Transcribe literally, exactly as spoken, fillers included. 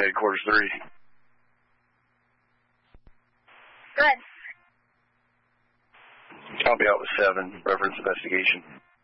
headquarters three. Good. I'll be out with seven. Reference investigation.